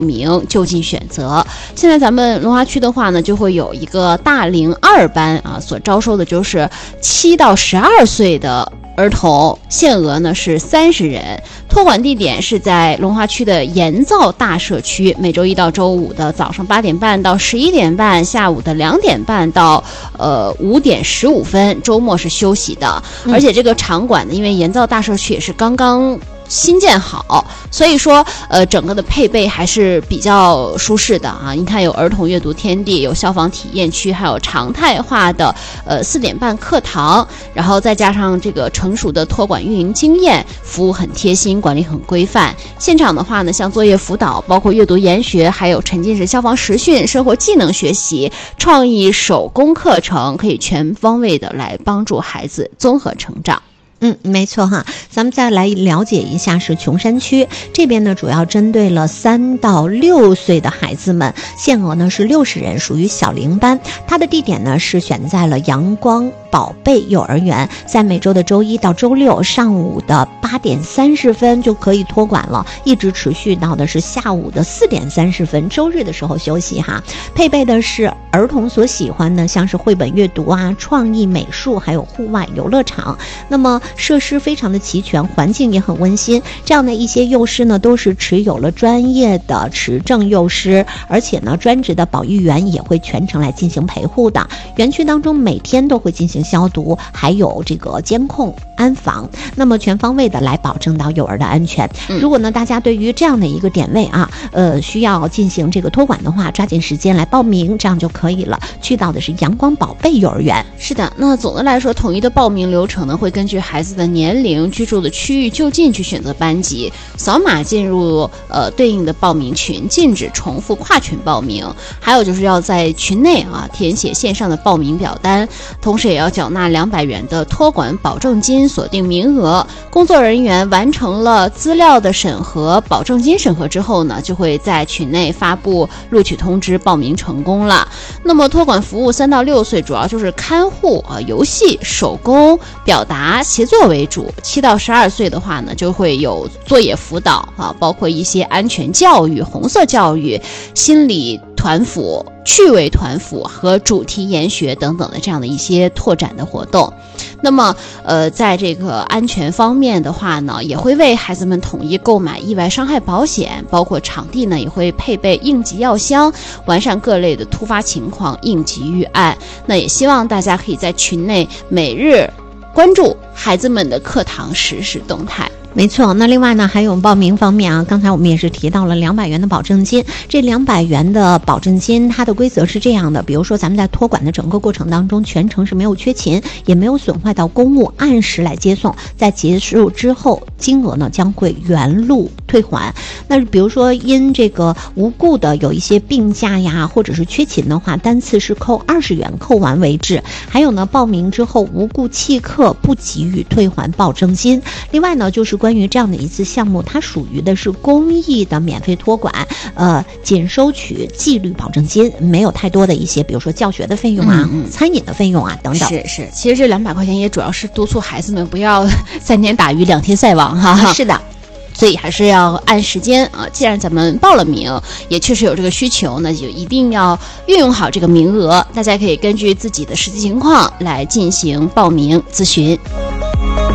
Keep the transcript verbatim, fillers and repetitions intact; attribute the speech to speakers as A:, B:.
A: 名就近选择。现在咱们龙华区的话呢，就会有一个大龄二班啊，所招收的就是七到十二岁的儿童，限额呢是三十人。托管地点是在龙华区的盐灶大社区，每周一到周五的早上八点半到十一点半，下午的两点半到呃五点十五分，周末是休息的。而且这个场馆呢，因为盐灶大社区也是刚刚新建好，所以说呃整个的配备还是比较舒适的啊。你看有儿童阅读天地，有消防体验区，还有常态化的呃四点半课堂，然后再加上这个成熟的托管运营经验，服务很贴心，管理很规范。现场的话呢，像作业辅导，包括阅读研学，还有沉浸式消防实训、生活技能学习、创意手工课程，可以全方位的来帮助孩子综合成长。
B: 嗯，没错哈。咱们再来了解一下，是琼山区这边呢，主要针对了三到六岁的孩子们，限额呢是六十人，属于小龄班。它的地点呢是选在了阳光宝贝幼儿园，在每周的周一到周六上午的八点三十分就可以托管了，一直持续到的是下午的四点三十分，周日的时候休息哈。配备的是儿童所喜欢的，像是绘本阅读啊、创意美术，还有户外游乐场。那么设施非常的齐全，环境也很温馨。这样的一些幼师呢，都是持有了专业的持证幼师，而且呢，专职的保育员也会全程来进行陪护的。园区当中每天都会进行消毒，还有这个监控安防，那么全方位的来保证到幼儿的安全。如果呢，大家对于这样的一个点位啊，呃，需要进行这个托管的话，抓紧时间来报名，这样就可以了。去到的是阳光宝贝幼儿园。
A: 是的，那总的来说，统一的报名流程呢，会根据孩子的年龄、居住的区域就近去选择班级，扫码进入呃对应的报名群，禁止重复跨群报名。还有就是要在群内啊填写线上的报名表单，同时也要缴纳两百元的托管保证金，锁定名额。工作人员完成了资料的审核、保证金审核之后呢，就会在群内发布录取通知，报名成功了。那么托管服务三到六岁主要就是看护啊、游戏、手工、表达、协作为主。七到十二岁的话呢，就会有作业辅导啊，包括一些安全教育、红色教育、心理团辅、趣味团辅和主题研学等等的这样的一些拓展的活动。那么呃，在这个安全方面的话呢，也会为孩子们统一购买意外伤害保险，包括场地呢也会配备应急药箱，完善各类的突发情况应急预案。那也希望大家可以在群内每日关注孩子们的课堂实时动态。
B: 没错，那另外呢，还有报名方面啊，刚才我们也是提到了两百元的保证金。这两百元的保证金，它的规则是这样的，比如说咱们在托管的整个过程当中，全程是没有缺勤，也没有损坏到公物，按时来接送，在结束之后，金额呢将会原路退还。那比如说因这个无故的有一些病假呀，或者是缺勤的话，单次是扣二十元，扣完为止。还有呢，报名之后无故弃课，不给予退还保证金。另外呢，就是关于这样的一次项目，它属于的是公益的免费托管，呃，仅收取纪律保证金，没有太多的一些，比如说教学的费用啊、嗯嗯、餐饮的费用啊等等。
A: 是是，其实这两百块钱也主要是督促孩子们不要三天打鱼两天晒网哈。
B: 啊、是的。
A: 所以还是要按时间啊！既然咱们报了名，也确实有这个需求，那就一定要运用好这个名额。大家可以根据自己的实际情况来进行报名咨询。